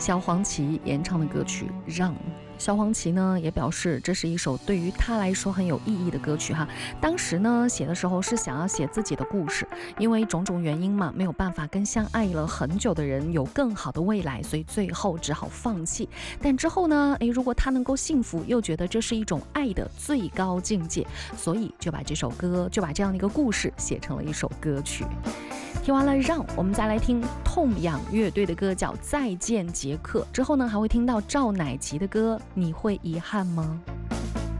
萧煌奇演唱的歌曲《让》。萧煌奇呢也表示，这是一首对于他来说很有意义的歌曲哈。当时呢写的时候是想要写自己的故事，因为种种原因嘛，没有办法跟相爱了很久的人有更好的未来，所以最后只好放弃。但之后呢，如果他能够幸福，又觉得这是一种爱的最高境界，所以就把这样的一个故事写成了一首歌曲。听完了让，我们再来听痛仰乐队的歌叫《再见杰克》，之后呢还会听到赵乃吉的歌，你会遗憾吗？